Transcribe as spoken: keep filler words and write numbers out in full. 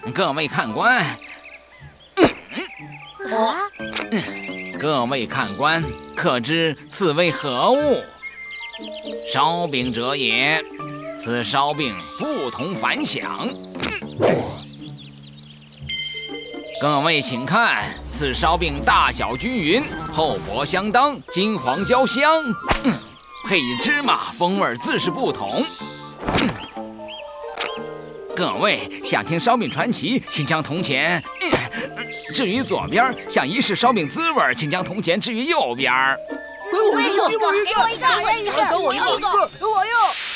各位看官， 啊， 各位看官，可知此为何物？烧饼者也。此烧饼不同凡响。各位请看，此烧饼大小均匀，厚薄相当，金黄焦香，配以芝麻，风味自是不同。各位想听烧饼传奇，请将铜钱置于左边；想一试烧饼滋味，请将铜钱置于右边。 给我一个，给我一个，给我一个， 给我一个， 给我一个， 给我一个。